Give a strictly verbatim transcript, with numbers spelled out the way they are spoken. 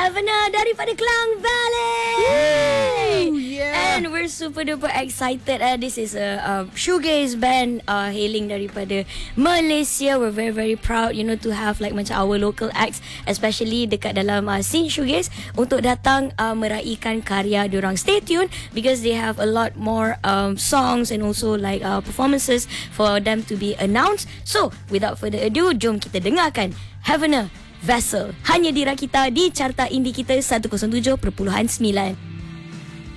Havana daripada Klang Valley. Woo, yeah. And we're super duper excited. Uh, this is a uh, shoegaze band uh, hailing daripada Malaysia. We're very very proud, you know, to have like macam our local acts, especially dekat dalam uh, scene shoegaze, untuk datang uh, meraihkan karya diorang. Stay tuned because they have a lot more um, songs and also like uh, performances for them to be announced. So without further ado, jom kita dengarkan Havana Vessel hanya di Rakita di Carta Indie kita seratus tujuh perpuluhan sembilan.